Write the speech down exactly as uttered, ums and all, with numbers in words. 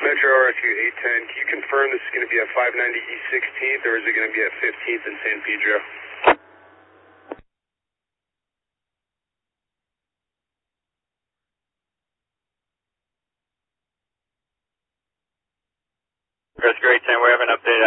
Metro R F U eight ten, can you confirm this is going to be at five ninety East sixteenth, or is it going to be at fifteenth in San Pedro? Rescue eight ten, we have an update